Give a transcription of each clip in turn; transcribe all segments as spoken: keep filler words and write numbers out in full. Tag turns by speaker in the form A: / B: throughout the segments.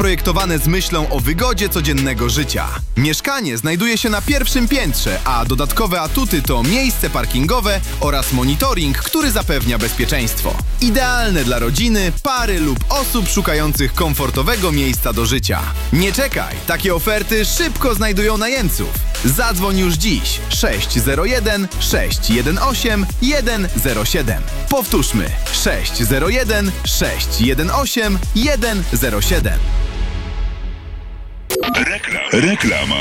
A: zaprojektowane z myślą o wygodzie codziennego życia. Mieszkanie znajduje się na pierwszym piętrze, a dodatkowe atuty to miejsce parkingowe oraz monitoring, który zapewnia bezpieczeństwo. Idealne dla rodziny, pary lub osób szukających komfortowego miejsca do życia. Nie czekaj, takie oferty szybko znajdują najemców. Zadzwoń już dziś sześć zero jeden sześć jeden osiem jeden zero siedem. Powtórzmy sześć zero jeden sześć jeden osiem jeden zero siedem.
B: Reklama.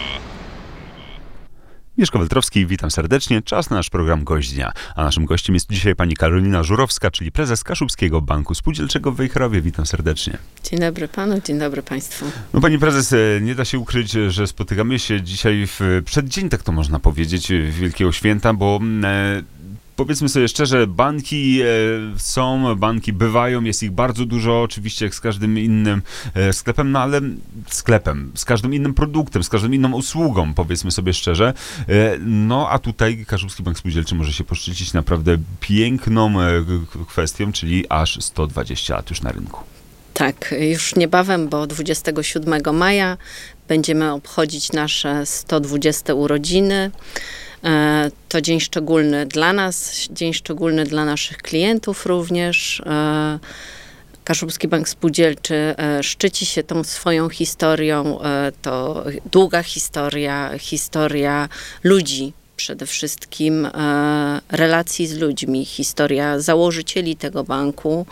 C: Mieszko Weltrowski, witam serdecznie. Czas na nasz program Gość Dnia. A naszym gościem jest dzisiaj pani Karolina Żurowska, czyli prezes Kaszubskiego Banku Spółdzielczego w Wejherowie. Witam serdecznie.
D: Dzień dobry panu, dzień dobry państwu.
C: No pani prezes, nie da się ukryć, że spotykamy się dzisiaj w przeddzień, tak to można powiedzieć, Wielkiego Święta, bo e, powiedzmy sobie szczerze, banki e, są, banki bywają, jest ich bardzo dużo, oczywiście jak z każdym innym e, sklepem, no ale sklepem, z każdym innym produktem, z każdą inną usługą, powiedzmy sobie szczerze. E, no a tutaj Kaszubski Bank Spółdzielczy może się poszczycić naprawdę piękną e, kwestią, czyli aż sto dwadzieścia lat już na rynku.
D: Tak, już niebawem, bo dwudziestego siódmego maja będziemy obchodzić nasze sto dwudzieste urodziny. To dzień szczególny dla nas, dzień szczególny dla naszych klientów również. Kaszubski Bank Spółdzielczy szczyci się tą swoją historią. To długa historia, historia ludzi. Przede wszystkim e, relacji z ludźmi, historia założycieli tego banku,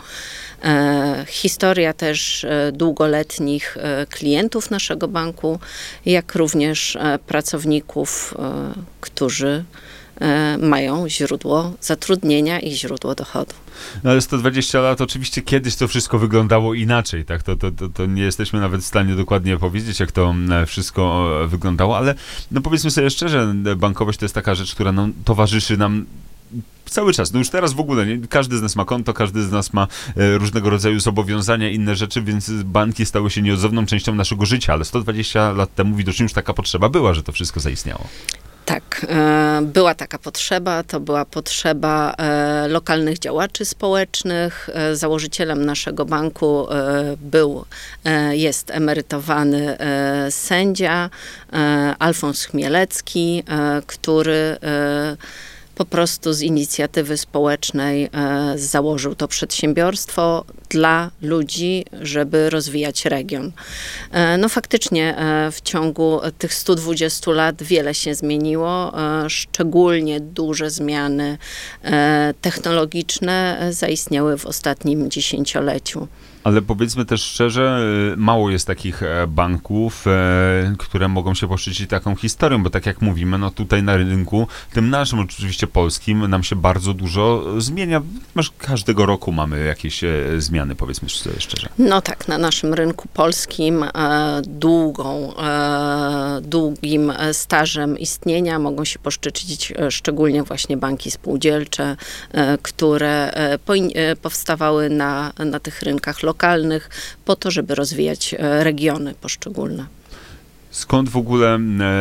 D: e, historia też e, długoletnich e, klientów naszego banku, jak również e, pracowników, e, którzy e, mają źródło zatrudnienia i źródło dochodu.
C: No ale sto dwadzieścia lat, oczywiście kiedyś to wszystko wyglądało inaczej, tak? To, to, to, to nie jesteśmy nawet w stanie dokładnie powiedzieć, jak to wszystko wyglądało, ale no powiedzmy sobie szczerze, bankowość to jest taka rzecz, która nam towarzyszy nam cały czas. No już teraz w ogóle, nie? Każdy z nas ma konto, każdy z nas ma e, różnego rodzaju zobowiązania, inne rzeczy, więc banki stały się nieodzowną częścią naszego życia, ale sto dwadzieścia lat temu widocznie już taka potrzeba była, że to wszystko zaistniało.
D: Tak, e, była taka potrzeba, to była potrzeba e, lokalnych działaczy społecznych. E, założycielem naszego banku e, był, e, jest emerytowany e, sędzia e, Alfons Chmielecki, e, który e, po prostu z inicjatywy społecznej e, założył to przedsiębiorstwo dla ludzi, żeby rozwijać region. E, no faktycznie e, w ciągu tych stu dwudziestu lat wiele się zmieniło, e, szczególnie duże zmiany e, technologiczne zaistniały w ostatnim dziesięcioleciu.
C: Ale powiedzmy też szczerze, mało jest takich banków, e, które mogą się poszczycić taką historią, bo tak jak mówimy, no tutaj na rynku, tym naszym oczywiście polskim, nam się bardzo dużo zmienia. Każdego roku mamy jakieś e, zmiany, powiedzmy sobie szczerze.
D: No tak, na naszym rynku polskim e, długą, e, długim stażem istnienia mogą się poszczycić e, szczególnie właśnie banki spółdzielcze, e, które e, po, e, powstawały na, na tych rynkach lokalnych, lokalnych, po to, żeby rozwijać regiony poszczególne.
C: Skąd w ogóle,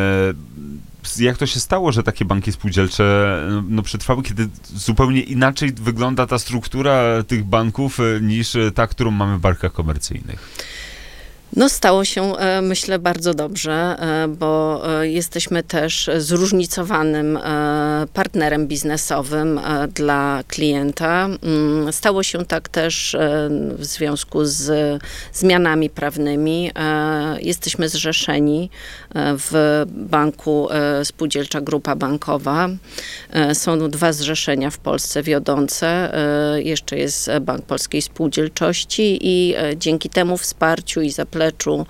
C: e, jak to się stało, że takie banki spółdzielcze no, przetrwały, kiedy zupełnie inaczej wygląda ta struktura tych banków niż ta, którą mamy w bankach komercyjnych?
D: No stało się, myślę, bardzo dobrze, bo jesteśmy też zróżnicowanym partnerem biznesowym dla klienta. Stało się tak też w związku z zmianami prawnymi. Jesteśmy zrzeszeni w banku Spółdzielcza Grupa Bankowa. Są dwa zrzeszenia w Polsce wiodące. Jeszcze jest Bank Polskiej Spółdzielczości i dzięki temu wsparciu i zapleczu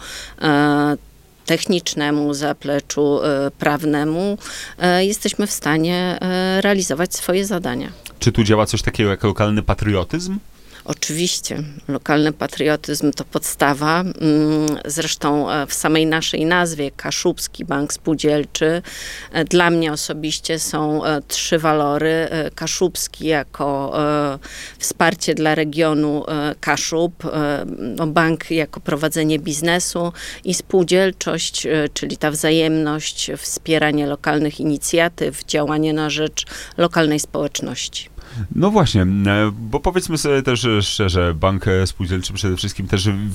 D: technicznemu, zapleczu prawnemu jesteśmy w stanie realizować swoje zadania.
C: Czy tu działa coś takiego jak lokalny patriotyzm?
D: Oczywiście, lokalny patriotyzm to podstawa. Zresztą w samej naszej nazwie Kaszubski Bank Spółdzielczy dla mnie osobiście są trzy walory. Kaszubski jako wsparcie dla regionu Kaszub, bank jako prowadzenie biznesu i spółdzielczość, czyli ta wzajemność, wspieranie lokalnych inicjatyw, działanie na rzecz lokalnej społeczności.
C: No właśnie, bo powiedzmy sobie też szczerze, bank spółdzielczy przede wszystkim też